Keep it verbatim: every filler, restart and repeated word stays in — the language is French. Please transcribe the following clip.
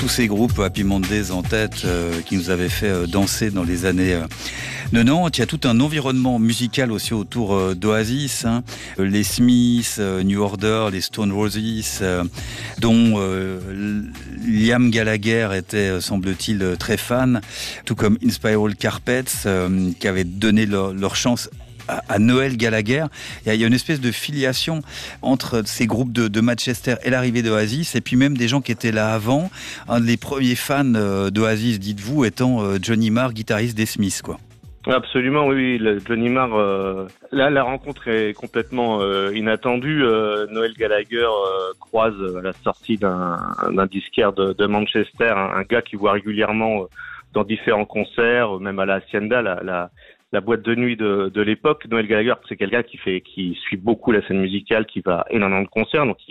tous ces groupes, Happy Mondays en tête, euh, qui nous avaient fait euh, danser dans les années euh, quatre-vingt-dix. Il y a tout un environnement musical aussi autour euh, d'Oasis, hein. Les Smiths, euh, New Order, les Stone Roses, euh, dont euh, Liam Gallagher était, semble-t-il, très fan, tout comme Inspiral Carpets, euh, qui avaient donné leur, leur chance à, à Noel Gallagher. Il y, a, il y a une espèce de filiation entre ces groupes de, de Manchester et l'arrivée d'Oasis, et puis même des gens qui étaient là avant. Un des premiers fans d'Oasis, dites-vous, étant Johnny Marr, guitariste des Smiths, quoi. Absolument, oui, oui. Johnny Marr, euh, là, la rencontre est complètement euh, inattendue. Euh, Noel Gallagher euh, croise à la sortie d'un, d'un disquaire de, de Manchester un, un gars qui voit régulièrement euh, dans différents concerts, même à la Hacienda, la, la, la boîte de nuit de, de l'époque. Noel Gallagher, c'est quelqu'un qui fait, qui suit beaucoup la scène musicale, qui va énormément de concerts, donc